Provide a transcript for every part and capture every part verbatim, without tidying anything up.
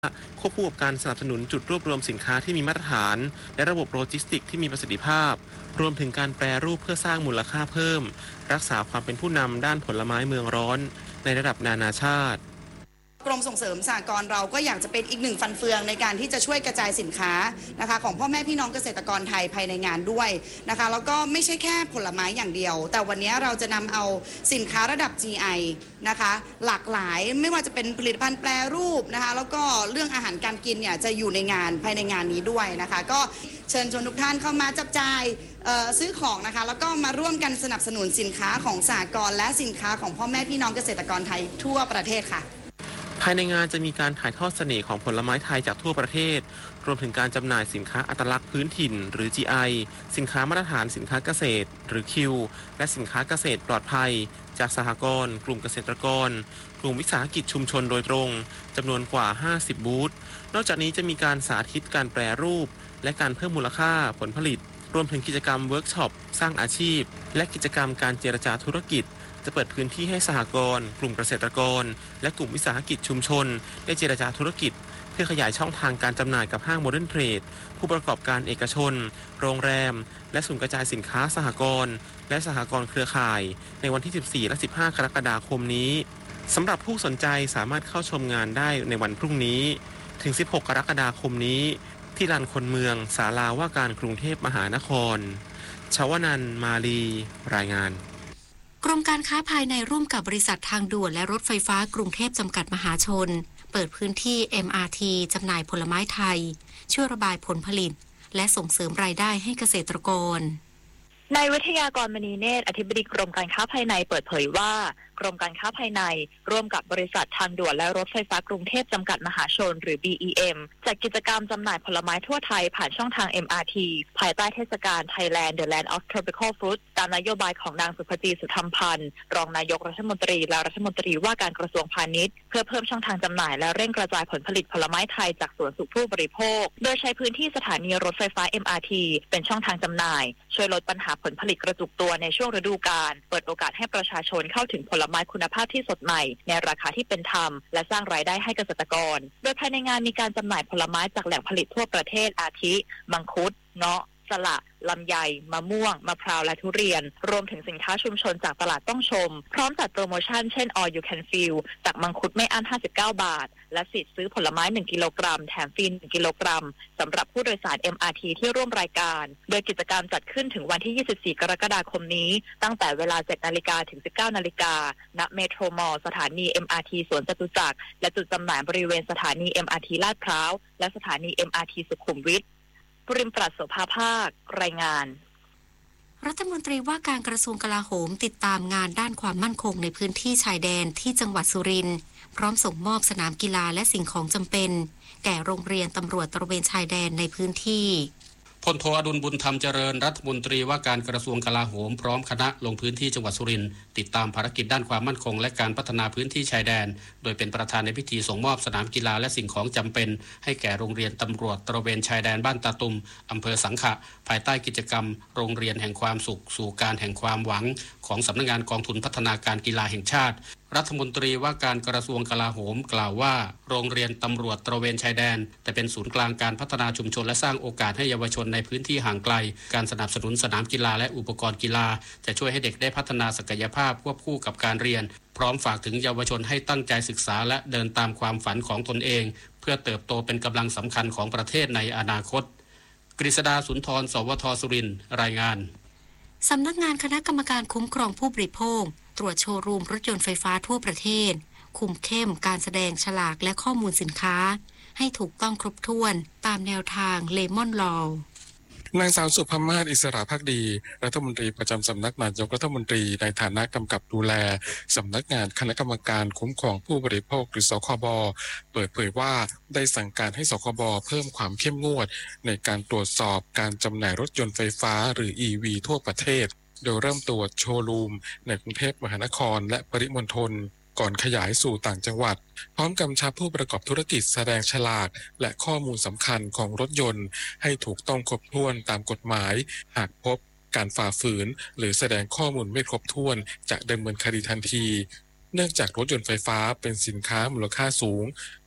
ควบคู่กับการสนับสนุนจุดรวบรวมสินค้าที่มีมาตรฐานและระบบโลจิสติกที่มีประสิทธิภาพรวมถึงการแปรรูปเพื่อสร้างมูลค่าเพิ่มรักษาความเป็นผู้นำด้านผลไม้เมืองร้อนในระดับนานาชาติกรมส่งเสริมสหกรณ์เราก็อยากจะเป็นอีกหนึ่งฟันเฟืองในการที่จะช่วยกระจายสินค้านะคะของพ่อแม่พี่น้องเกษตรกรไทยภายในงานด้วยนะคะแล้วก็ไม่ใช่แค่ผลไม้อย่างเดียวแต่วันนี้เราจะนำเอาสินค้าระดับ จี ไอ นะคะหลากหลายไม่ว่าจะเป็นผลิตภัณฑ์แปรรูปนะคะแล้วก็เรื่องอาหารการกินเนี่ยจะอยู่ในงานภายในงานนี้ด้วยนะคะก็เชิญชวนทุกท่านเข้ามาจับจ่ายซื้อของนะคะแล้วก็มาร่วมกันสนับสนุนสินค้าของสหกรณ์และสินค้าของพ่อแม่พี่น้องเกษตรกรไทยทั่วประเทศค่ะภายในงานจะมีการถ่ายทอดเสน่ห์ของผลไม้ไทยจากทั่วประเทศรวมถึงการจำหน่ายสินค้าอัตลักษณ์พื้นถิ่นหรือ จี ไอ สินค้ามาตรฐานสินค้าเกษตรหรือ คิว และสินค้าเกษตรปลอดภัยจากสหกรณ์กลุ่มเกษตรกรกลุ่มวิสาหกิจชุมชนโดยตรงจำนวนกว่าห้าสิบบูธนอกจากนี้จะมีการสาธิตการแปรรูปและการเพิ่มมูลค่าผลผลิตรวมถึงกิจกรรมเวิร์กช็อปสร้างอาชีพและกิจกรรมการเจรจาธุรกิจจะเปิดพื้นที่ให้สหกรณ์กลุ่มเกษตรกรและกลุ่มวิสาหกิจชุมชนได้เจรจาธุรกิจเพื่อขยายช่องทางการจำหน่ายกับห้างโมเดิร์นเทรดผู้ประกอบการเอกชนโรงแรมและศูนย์กระจายสินค้าสหกรณ์และสหกรณ์เครือข่ายในวันที่สิบสี่และสิบห้ากรกฎาคมนี้สำหรับผู้สนใจสามารถเข้าชมงานได้ในวันพรุ่งนี้ถึงสิบหกกรกฎาคมนี้ที่ลานคนเมืองศาลาว่าการกรุงเทพมหานครชวนันท์มาลีรายงานกรมการค้าภายในร่วมกับบริษัททางด่วนและรถไฟฟ้ากรุงเทพจำกัดมหาชนเปิดพื้นที่ เอ็ม อาร์ ที จำหน่ายผลไม้ไทยช่วยระบายผลผลิตและส่งเสริมรายได้ให้เกษตรกรนายวิทยากรมณีเนตรอธิบดีกรมการค้าภายในเปิดเผยว่ากรมการค้าภายในร่วมกับบริษัททางด่วนและรถไฟฟ้ากรุงเทพจำกัดมหาชนหรือ บี อี เอ็ม จัดกิจกรรมจำหน่ายผลไม้ทั่วไทยผ่านช่องทาง เอ็ม อาร์ ที ภายใต้เทศกาล Thailand The Land of Tropical Fruit ตามนโยบายของนางสุภจีสุธรรมพันธ์รองนายกรัฐมนตรีและรัฐมนตรีว่าการกระทรวงพาณิชย์เพื่อเพิ่มช่องทางจำหน่ายและเร่งกระจายผลผลิตผลไม้ไทยจากสวนสู่ผู้บริโภคโดยใช้พื้นที่สถานีรถไฟฟ้า เอ็ม อาร์ ที เป็นช่องทางจำหน่ายช่วยลดปัญหาผลผลิตกระจุกตัวในช่วงฤดูกาลเปิดโอกาสให้ประชาชนเข้าถึงผลไม้คุณภาพที่สดใหม่ในราคาที่เป็นธรรมและสร้างรายได้ให้เกษตรกรโดยภายในงานมีการจำหน่ายผลไม้จากแหล่งผลิตทั่วประเทศอาทิมังคุดเงาะสละลำไยมะม่วงมะพร้าวและทุเรียนรวมถึงสินค้าชุมชนจากตลาดต้องชมพร้อมจัดโปรโมชั่นเช่น All You Can Feel จากมังคุดไม่อั้นห้าสิบเก้าบาทและสิทธิ์ซื้อผลไม้หนึ่งกิโลกรัมแถมฟรีหนึ่งกิโลกรัมสำหรับผู้โดยสาร เอ็ม อาร์ ที ที่ร่วมรายการโดยกิจกรรมจัดขึ้นถึงวันที่ยี่สิบสี่กรกฎาคมนี้ตั้งแต่เวลา เจ็ดนาฬิกาถึง สิบเก้านาฬิกาณเมโทรมอลล์สถานี เอ็ม อาร์ ที สวนจตุจักรและจุดจำหน่ายบริเวณสถานี เอ็ม อาร์ ที ลาดพร้าวและสถานี เอ็ม อาร์ ที สุขุมวิทปริมปรัชโสภาภาครายงานรัฐมนตรีว่าการกระทรวงกลาโหมติดตามงานด้านความมั่นคงในพื้นที่ชายแดนที่จังหวัดสุรินทร์พร้อมส่งมอบสนามกีฬาและสิ่งของจำเป็นแก่โรงเรียนตำรวจตระเวนชายแดนในพื้นที่พลโทอดุลบุญธรรมเจริญรัฐมนตรีว่าการกระทรวงกลาโหมพร้อมคณะลงพื้นที่จังหวัดสุรินทร์ติดตามภารกิจด้านความมั่นคงและการพัฒนาพื้นที่ชายแดนโดยเป็นประธานในพิธีส่งมอบสนามกีฬาและสิ่งของจำเป็นให้แก่โรงเรียนตำรวจตระเวนชายแดนบ้านตาตุมอำเภอสังขะภายใต้กิจกรรมโรงเรียนแห่งความสุขสู่การแห่งความหวังของสำนักงานกองทุนพัฒนาการกีฬาแห่งชาติรัฐมนตรีว่าการกระทรวงกลาโหมกล่าวว่าโรงเรียนตำรวจตระเวนชายแดนแต่เป็นศูนย์กลางการพัฒนาชุมชนและสร้างโอกาสให้เยาวชนในพื้นที่ห่างไกลการสนับสนุนสนามกีฬาและอุปกรณ์กีฬาจะช่วยให้เด็กได้พัฒนาศักยภาพควบคู่กับการเรียนพร้อมฝากถึงเยาวชนให้ตั้งใจศึกษาและเดินตามความฝันของตนเองเพื่อเติบโตเป็นกำลังสำคัญของประเทศในอนาคตกฤษดาสุนทรสวทสุรินทร์รายงานสำนักงานคณะกรรมการคุ้มครองผู้บริโภคตรวจโชว์รูมรถยนต์ไฟฟ้าทั่วประเทศคุมเข้มการแสดงฉลากและข้อมูลสินค้าให้ถูกต้องครบถ้วนตามแนวทางเลมอนลอว์นางสาวสุภมาศอิสระภักดีรัฐมนตรีประจำสำนักนายกรัฐมนตรีในฐานะกำกับดูแลสำนักงานคณะกรรมการคุ้มครองผู้บริโภคหรือสคบเปิดเผยว่าได้สั่งการให้สคบเพิ่มความเข้มงวดในการตรวจสอบการจำหน่ายรถยนต์ไฟฟ้าหรือ อี วี ทั่วประเทศโดยเริ่มตรวจโชว์รูมในกรุงเทพมหานครและปริมณฑลก่อนขยายสู่ต่างจังหวัดพร้อมกำชับผู้ประกอบธุรกิจแสดงฉลากและข้อมูลสำคัญของรถยนต์ให้ถูกต้องครบถ้วนตามกฎหมายหากพบการฝ่าฝืนหรือแสดงข้อมูลไม่ครบถ้วนจะดำเนินคดีทันทีเนื่องจากรถยนต์ไฟฟ้าเป็นสินค้ามูลค่าสูง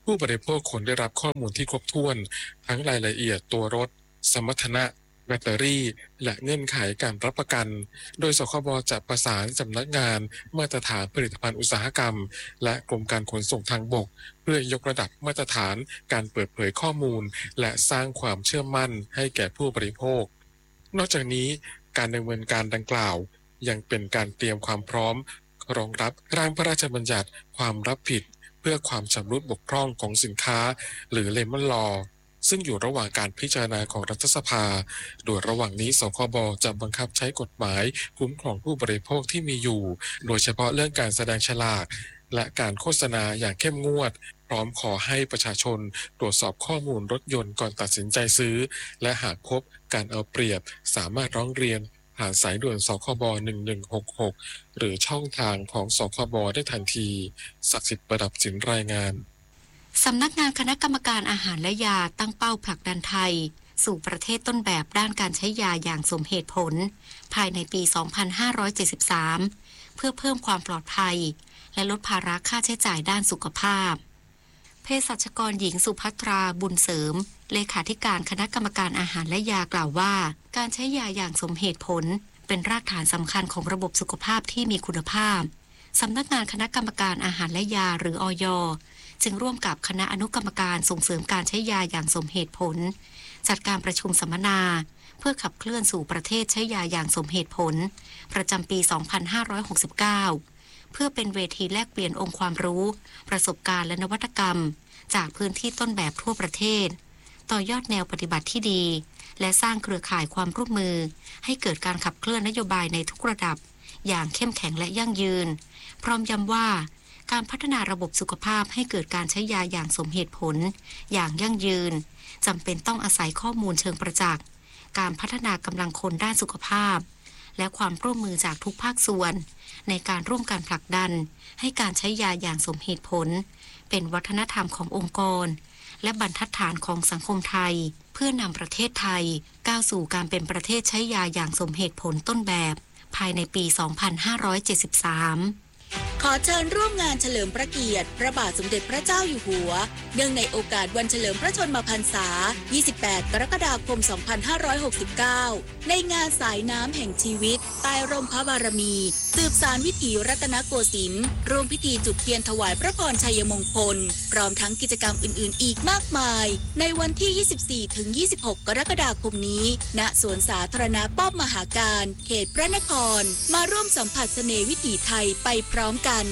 ผู้บริโภคควรได้รับข้อมูลที่ครบถ้วนทั้งรายละเอียดตัวรถสมรรถนะแบตเตอรี่และเงื่อนไขการรับประกันโดยสคบจะประสานสำนักงานมาตรฐานผลิตภัณฑ์อุตสาหกรรมและกรมการขนส่งทางบกเพื่อยกระดับมาตรฐานการเปิดเผยข้อมูลและสร้างความเชื่อมั่นให้แก่ผู้บริโภคนอกจากนี้การดำเนินการดังกล่าวยังเป็นการเตรียมความพร้อมรองรับร่างพระราชบัญญัติความรับผิดเพื่อความชำรุดบกพร่องของสินค้าหรือเลมอนลอซึ่งอยู่ระหว่างการพิจารณาของรัฐสภาโดยระหว่างนี้สคบจะบังคับใช้กฎหมายคุ้มครองผู้บริโภคที่มีอยู่โดยเฉพาะเรื่องการแสดงฉลากและการโฆษณาอย่างเข้มงวดพร้อมขอให้ประชาชนตรวจสอบข้อมูลรถยนต์ก่อนตัดสินใจซื้อและหากพบการเอาเปรียบสามารถร้องเรียนผ่านสายด่วนสคบหนึ่งหนึ่งหกหกหรือช่องทางของสคบได้ทันทีศักดิ์สิทธิ์ประดับสินรายงานสำนักงานคณะกรรมการอาหารและยาตั้งเป้าผลักดันไทยสู่ประเทศต้นแบบด้านการใช้ยาอย่างสมเหตุผลภายในปี สองพันห้าร้อยเจ็ดสิบสาม เพื่อเพิ่มความปลอดภัยและลดภาระค่าใช้จ่ายด้านสุขภาพเภสัชกรหญิงสุภัทราบุญเสริมเลขาธิการคณะกรรมการอาหารและยากล่าวว่าการใช้ยาอย่างสมเหตุผลเป็นรากฐานสำคัญของระบบสุขภาพที่มีคุณภาพสำนักงานคณะกรรมการอาหารและยาหรืออย.จึงร่วมกับคณะอนุกรรมการส่งเสริมการใช้ยาอย่างสมเหตุผลจัดการประชุมสัมมนาเพื่อขับเคลื่อนสู่ประเทศใช้ยาอย่างสมเหตุผลประจำปี สองพันห้าร้อยหกสิบเก้า เพื่อเป็นเวทีแลกเปลี่ยนองค์ความรู้ประสบการณ์และนวัตกรรมจากพื้นที่ต้นแบบทั่วประเทศต่อยอดแนวปฏิบัติที่ดีและสร้างเครือข่ายความร่วมมือให้เกิดการขับเคลื่อนนโยบายในทุกระดับอย่างเข้มแข็งและยั่งยืนพร้อมย้ำว่าการพัฒนาระบบสุขภาพให้เกิดการใช้ยาอย่างสมเหตุผลอย่างยั่งยืนจำเป็นต้องอาศัยข้อมูลเชิงประจักษ์การพัฒนากำลังคนด้านสุขภาพและความร่วมมือจากทุกภาคส่วนในการร่วมกันผลักดันให้การใช้ยาอย่างสมเหตุผลเป็นวัฒนธรรมขององค์กรและบรรทัดฐานของสังคมไทยเพื่อนำประเทศไทยก้าวสู่การเป็นประเทศใช้ยาอย่างสมเหตุผลต้นแบบภายในปี สองพันห้าร้อยเจ็ดสิบสามขอเชิญร่วมงานเฉลิมพระเกียรติพระบาทสมเด็จพระเจ้าอยู่หัวเนื่องในโอกาสวันเฉลิมพระชนมพรรษา ยี่สิบแปด กรกฎาคม สองพันห้าร้อยหกสิบเก้า ในงานสายน้ำแห่งชีวิตใต้ร่มพระบารมีสืบสานวิถีรัตนโกสินทร์ร่วมพิธีจุดเทียนถวายพระพรชัยมงคลพร้อมทั้งกิจกรรมอื่นๆอีกมากมายในวันที่ ยี่สิบสี่ถึงยี่สิบหก กรกฎาคมนี้ณสวนสาธารณะป้อมมหาการเขตพระนครมาร่วมสัมผัสเสน่ห์วิถีไทยไปพร้อมกัน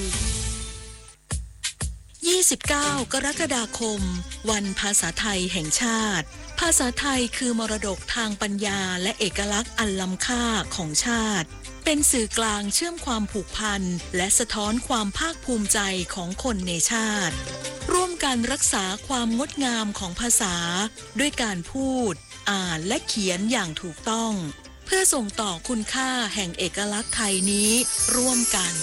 ยี่สิบเก้า กรกฎาคมวันภาษาไทยแห่งชาติภาษาไทยคือมรดกทางปัญญาและเอกลักษณ์อันล้ำค่าของชาติเป็นสื่อกลางเชื่อมความผูกพันและสะท้อนความภาคภูมิใจของคนในชาติร่วมกันรักษาความงดงามของภาษาด้วยการพูดอ่านและเขียนอย่างถูกต้องเพื่อส่งต่อคุณค่าแห่งเอกลักษณ์ไทยนี้ร่วมกัน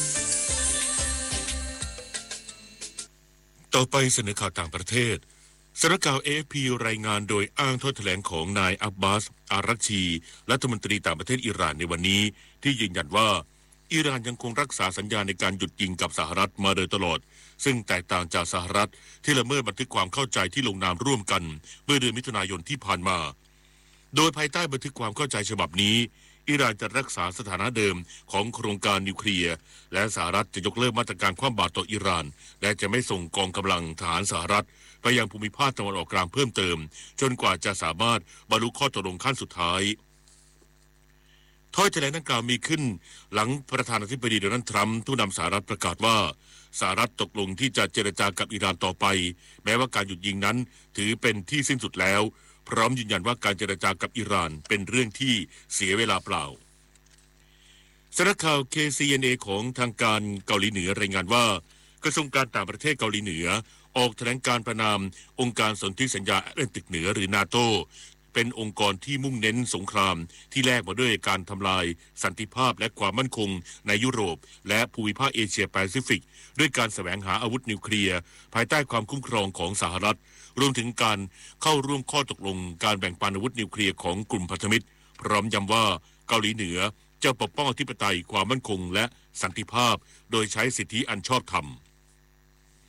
ต่อไปเสนอข่าวต่างประเทศสำนักข่าว เอ เอฟ พี รายงานโดยอ้างถ้อยแถลงของนายอับบาส อารักชีรัฐมนตรีต่างประเทศอิหร่านในวันนี้ที่ยืนยันว่าอิหร่านยังคงรักษาสัญญาในการหยุดยิงกับสหรัฐมาโดยตลอดซึ่งแตกต่างจากสหรัฐที่ละเมิดบันทึกความเข้าใจที่ลงนามร่วมกันเมื่อเดือนมิถุนายนที่ผ่านมาโดยภายใต้บันทึกความเข้าใจฉบับนี้อิหร่านจะรักษาสถานะเดิมของโครงการนิวเคลียร์และสหรัฐจะยกเลิกมาตรการคว่ำบาตรต่ออิหร่านและจะไม่ส่งกองกำลังทหารสหรัฐไปยังภูมิภาคตะวันออกกลางเพิ่มเติมจนกว่าจะสามารถบรรลุข้อตกลงขั้นสุดท้ายถ้อยแถลงดังกล่าวมีขึ้นหลังประธานาธิบดีโดนัลด์ทรัมป์ผู้นำสหรัฐประกาศว่าสหรัฐตกลงที่จะเจรจากับอิหร่านต่อไปแม้ว่าการหยุดยิงนั้นถือเป็นที่สิ้นสุดแล้วพร้อมยืนยันว่าการเจรจากับอิหร่านเป็นเรื่องที่เสียเวลาเปล่าสำนักข่าว เค ซี เอ็น เอ ของทางการเกาหลีเหนือรายงานว่ากระทรวงการต่างประเทศเกาหลีเหนือออกแถลงการประณามองค์การสนธิสัญญาแอตแลนติกเหนือหรือนาโตเป็นองค์กรที่มุ่งเน้นสงครามที่แลกมาด้วยการทำลายสันติภาพและความมั่นคงในยุโรปและภูมิภาคเอเชียแปซิฟิกด้วยการแสวงหาอาวุธนิวเคลียร์ภายใต้ความคุ้มครองของสหรัฐรวมถึงการเข้าร่วมข้อตกลงการแบ่งปันอาวุธนิวเคลียร์ของกลุ่มพันธมิตรพร้อมย้ำว่าเกาหลีเหนือจะปกป้องอธิปไตยความมั่นคงและสันติภาพโดยใช้สิทธิอันชอบธรรม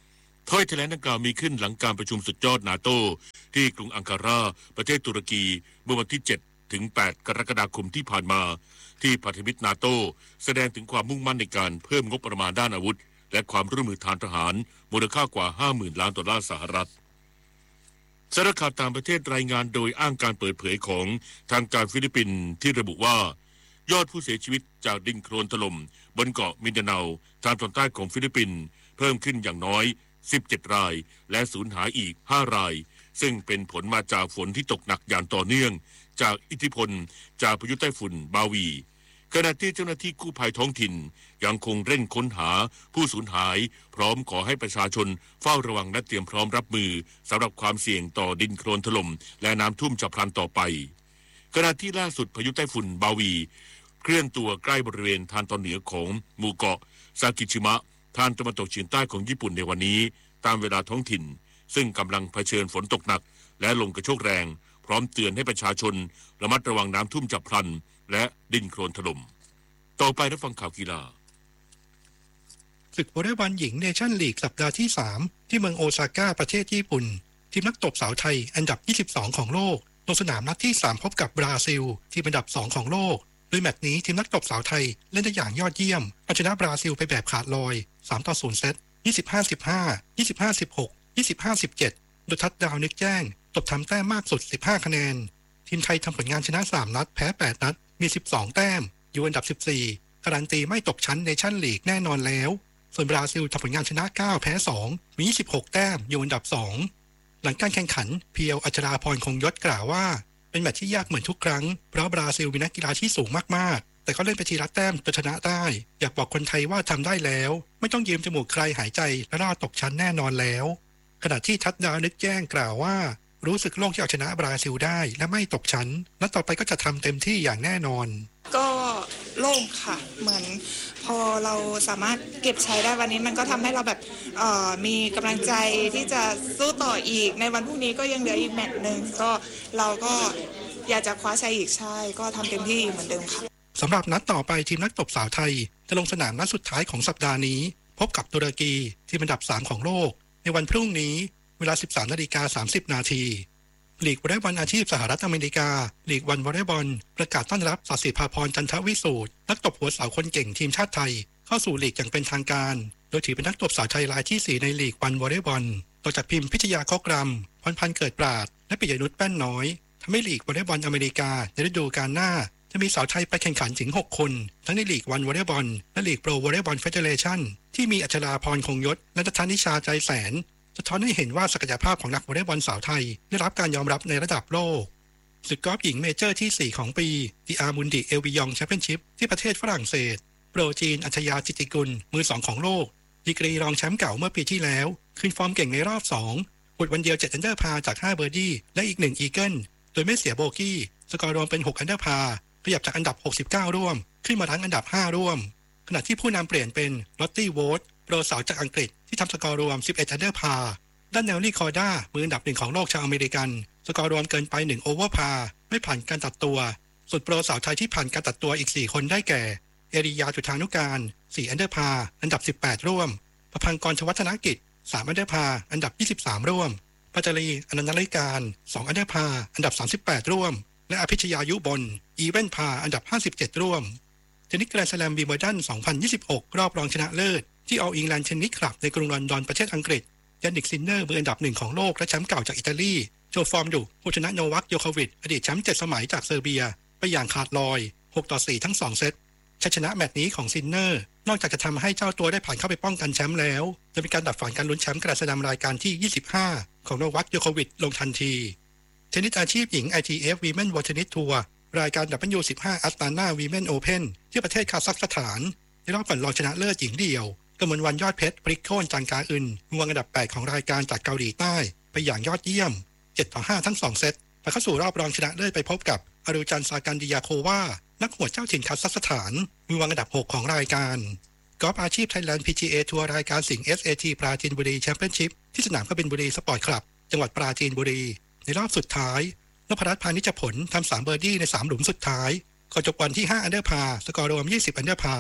ถ้อยแถลงดังกล่าวมีขึ้นหลังการประชุมสุดยอดนาโตที่กรุงอังการาประเทศตุรกีเมื่อวันที่เจ็ดถึงแปดกรกฎาคมที่ผ่านมาที่พันธมิตรนาโตแสดงถึงความมุ่งมั่นในการเพิ่มงบประมาณด้านอาวุธและความร่วมมือทางทหารมูลค่ากว่า ห้าหมื่น ล้านดอลลาร์สหรัฐสำนักข่าวต่างประเทศรายงานโดยอ้างการเปิดเผยของทางการฟิลิปปินส์ที่ระบุว่ายอดผู้เสียชีวิตจากดินโคลนถล่มบนเกาะมินดาเนาทางตอนใต้ของฟิลิปปินส์เพิ่มขึ้นอย่างน้อยสิบเจ็ดรายและสูญหายอีกห้ารายซึ่งเป็นผลมาจากฝนที่ตกหนักอย่างต่อเนื่องจากอิทธิพลจากพายุไต้ฝุ่นบาวีขณะที่เจ้าหน้าที่กู้ภัยท้องถิ่นยังคงเร่งค้นหาผู้สูญหายพร้อมขอให้ประชาชนเฝ้าระวังและเตรียมพร้อมรับมือสำหรับความเสี่ยงต่อดินโคลนถล่มและน้ำท่วมฉับพลันต่อไปขณะที่ล่าสุดพายุไต้ฝุ่นบาวีเคลื่อนตัวใกล้บริเวณทางตอนเหนือของหมู่เกาะซากิชิมะทางตะวันตกเฉียงใต้ของญี่ปุ่นในวันนี้ตามเวลาท้องถิ่นซึ่งกำลังเผชิญฝนตกหนักและลมกระโชกแรงพร้อมเตือนให้ประชาชนระมัดระวังน้ำท่วมฉับพลันและดินโคลนถล่มต่อไปรับฟังข่าวกีฬาศึกวอลเลย์บอลหญิงเนชั่นลีกสัปดาห์ที่สามที่เมืองโอซาก้าประเทศญี่ปุ่นทีมนักตบสาวไทยอันดับยี่สิบสองของโลกลงสนามนัดที่สามพบกับบราซิลที่อันดับสองของโลกโดยแมตช์นี้ทีมนักตบสาวไทยเล่นได้อย่างยอดเยี่ยมเอาชนะบราซิลไปแบบขาดลอยสามต่อศูนย์เซตยี่สิบห้า สิบห้า ยี่สิบห้า สิบหก ยี่สิบห้า สิบเจ็ดโดยทัดดาวนึกแจ้งตบทำแต้มมากสุดสิบห้าคะแนนทีมไทยทำผลงานชนะสามนัดแพ้แปดนัดมีสิบสองแต้มอยู่อันดับสิบสี่การันตีไม่ตกชั้นเนชั่นลีกแน่นอนแล้วส่วนบราซิลทำผลงานชนะเก้าแพ้สองมียี่สิบหกแต้มอยู่อันดับสองหลังการแข่งขันเพียวอัชราพรคงยศกล่าวว่าเป็นแมตช์ที่ยากเหมือนทุกครั้งเพราะบราซิลมีนักกีฬาที่สูงมากๆแต่เขาเล่นไปทีละแต้มจนชนะได้อยากบอกคนไทยว่าทำได้แล้วไม่ต้องยืมจมูกใครหายใจและรอดตกชั้นแน่นอนแล้วขณะที่ทัดดาวนึกแจ้งกล่าวว่ารู้สึกโล่งที่เอาชนะบราซิลได้และไม่ตกชั้นและต่อไปก็จะทำเต็มที่อย่างแน่นอนก็โล่งค่ะเหมือนพอเราสามารถเก็บใช้ได้วันนี้มันก็ทำให้เราแบบเอ่อมีกำลังใจที่จะสู้ต่ออีกในวันพรุ่งนี้ก็ยังเหลืออีกแมตช์นึงก็เราก็อยากจะคว้าชัยอีกใช่ก็ทำเต็มที่เหมือนเดิมค่ะสำหรับนัดต่อไปทีมนักตบสาวไทยจะลงสนามนัดสุดท้ายของสัปดาห์นี้พบกับตุรกีทีมอันดับสามของโลกในวันพรุ่งนี้เวลา สิบสามนาฬิกาสามสิบนาทีลีกวอลเลย์บอลอาชีพสหรัฐอเมริกาลีกวันวอลเลย์บอลประกาศต้อนรับศศิภาพรจันทวิสูตรนักตบหัวเสาคนเก่งทีมชาติไทยเข้าสู่ลีกอย่างเป็นทางการโดยถือเป็นนักตบสาวไทยรายที่สี่ในลีกวันวอลเลย์บอลต่อจากพิมพ์พิชยาคอกรำพรพันธ์เกิดปราดและปิยนุชแป้นน้อยทำให้ลีกวอลเลย์บอลอเมริกาในฤดูกาลหน้าจะมีสาวไทยไปแข่งขันถึงหกคนทั้งในลีกวันวอลเลย์บอลและลีกโปรวอลเลย์บอลเฟเดเรชั่นที่มีอัชราพรคงยศและนัทธนิชาใจแสนสะท้อนให้เห็นว่าศักยภาพของนักวอลเลย์บอลสาวไทยได้รับการยอมรับในระดับโลกศึกกอล์ฟหญิงเมเจอร์ที่สี่ของปีดีอาร์มุนดิเอลวิยองแชมเปี้ยนชิพที่ประเทศฝรั่งเศสโปรจีนอัชยาจิติกุลมือสองของโลกดีกรีรองแชมป์เก่าเมื่อปีที่แล้วขึ้นฟอร์มเก่งในรอบสองหมดวันเดียวเจ็ดอันเดอร์พาจากห้าเบอร์ดี้และอีกหนึ่งอีเกิลโดยไม่เสียโบกี้สกอร์รวมเป็นหกอันเดอร์พาขยับจากอันดับหกสิบเก้าร่วมขึ้นมารั้งอันดับห้าร่วมขณะที่ผู้นำเปลี่ยนเป็นลอตตี้โวตโปรสาวจากอังกฤษที่ทำสกอร์รวมสิบเอ็ดอันเดอร์พาด้านแนลลี่คอร์ด้ามืออันดับหนึ่งของโลกชาวอเมริกันสกอร์รวมเกินไปหนึ่งโอเวอร์พาไม่ผ่านการตัดตัวส่วนโปรสาวไทยที่ผ่านการตัดตัวอีกสี่คนได้แก่เอริยาจุฑานุการสี่อันเดอร์พาอันดับสิบแปดร่วมประพังกรชวัฒนกิจสามอันเดอร์พาอันดับยี่สิบสามร่วมปัจจรีอนันตริการสองอันเดอร์พาอันดับสามสิบแปดร่วมและอภิชยายุบลอีเวนพาอันดับห้าสิบเจ็ดร่วมเทนนิสแกรนด์สแลมวิมเบิลดันสองพันยี่สิบหกรอบรองชนะเลิศที่ออลอิงแลนด์เทนนิสคลับในกรุงลอนดอนประเทศอังกฤษยานิกซินเนอร์มืออันดับหนึ่งของโลกและแชมป์เก่าจากอิตาลีโชว์ฟอร์มอยู่ผู้ชนะโนวัคโยโควิชอดีตแชมป์เจ็ดสมัยจากเซอร์เบียไปอย่างขาดลอยหกต่อสี่ทั้งสองเซตชัยชนะแมตช์นี้ของซินเนอร์นอกจากจะทำให้เจ้าตัวได้ผ่านเข้าไปป้องกันแชมป์แล้วจะมีการดับฝันการลุ้นแชมป์แกรนด์สแลมรายการที่ยี่สิบห้าของโนวัคโยโควิชลงทันทีเทนนิสอาชีพหญิง ไอ ที เอฟ Women World Tennis Tour รายการ ดับเบิลยู สิบห้า Astana Women Open ที่ประเทศคาซัคสถานในรอบก่อนรองชนะเลิศหญิงเดี่ยวกมลวรรณยอดเพชรพริกโค่นจังกาอึนมือวางอันดับแปดของรายการจากเกาหลีใต้ไปอย่างยอดเยี่ยมเจ็ดต่อห้าทั้งสองเซตไปเข้าสู่รอบรองชนะเลิศไปพบกับอรุจันซากันดิยาโควานักหัวเจ้าถิ่นคาซัคสถานมือวางอันดับหกของรายการกอล์ฟอาชีพไทยแลนด์ พี จี เอ ทัวร์รายการสิงห์ เอส เอ ที ปราจีนบุรีแชมเปี้ยนชิพที่สนามกบินบุรีสปอร์ตคลับจังหวัดปราจีนบุรีในรอบสุดท้ายนพรัตน์พานิชผลทำสามเบอร์ดี้ในสามหลุมสุดท้ายก่อนจบวันที่ห้าอันเดอร์พาสกอร์รวมยี่สิบอันเดอร์พา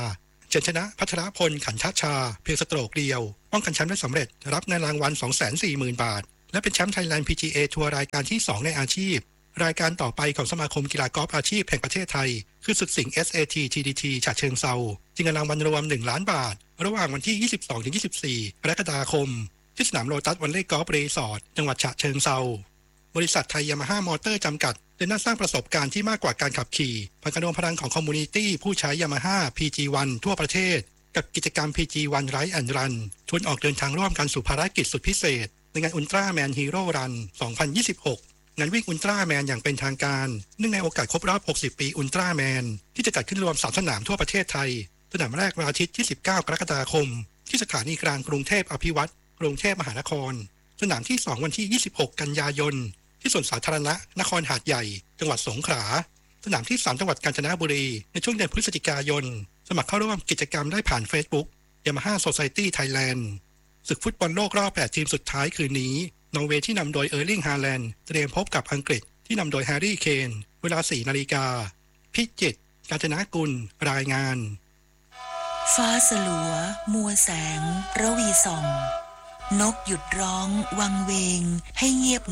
เฉินชนะพัทรพลขันทชาเพียงสโตรกเดียวป้องกันแชมป์ได้สำเร็จรับเงินรางวัล สองแสนสี่หมื่น บาทและเป็นแชมป์ Thailand พี จี เอ ทัวร์รายการที่สองในอาชีพรายการต่อไปของสมาคมกีฬากอล์ฟอาชีพแห่งประเทศไทยคือศึกสิงห์ เอส เอ ที ที ดี ที ฉะเชิงเทราชิงเงินรางวัลรวมหนึ่งล้านบาทระหว่างวันที่ ยี่สิบสองถึงยี่สิบสี่ กรกฎาคมที่สนามโลตัสวันเล่กอล์ฟรีสอร์ทจังหวัดฉะเชิงเทราบริษัทไทยยามาฮ่ามอเตอร์จำกัดเดินหน้าสร้างประสบการณ์ที่มากกว่าการขับขี่ผ่านการรวมพลังของคอมมูนิตี้ผู้ใช้ยามาฮ่า พี จี วัน ทั่วประเทศกับกิจกรรม พี จี วัน Ride and Run ชวนออกเดินทางร่วมกันสู่ภารกิจสุดพิเศษในงานอุลตร้าแมนฮีโร่รัน สองพันยี่สิบหก งานวิ่งอุลตร้าแมนอย่างเป็นทางการเนื่องในโอกาสครบรอบ หกสิบ ปีอุลตร้าแมนที่จะจัดขึ้นรวมสามสนามทั่วประเทศไทยสนามแรกวันอาทิตย์ที่ สิบเก้า กรกฎาคมที่สถานีกลางกรุงเทพอภิวัตรกรุงเทพมหานครสนามที่สองวันที่ ยี่สิบหก กันยายนที่สวนสาธารณะนครหาดใหญ่จังหวัดสงขลาสนามที่สามจังหวัดกาญจนบุรีในช่วงเดือนพฤศจิกายนสมัครเข้าร่วมกิจกรรมได้ผ่าน Facebook Yamaha Society Thailand ศึกฟุตบอลโลกรอบแปดทีมสุดท้ายคืนนี้นอร์เวย์ที่นำโดยเออร์ลิงฮาแลนด์เตรียมพบกับอังกฤษที่นำโดยแฮร์รี่เคนเวลา สี่นาฬิกาพิจิตรกาญจนกุลรายงานฟ้าสลัวมัวแสงระวีส่องนกหยุดร้องวังเวงให้เงียบ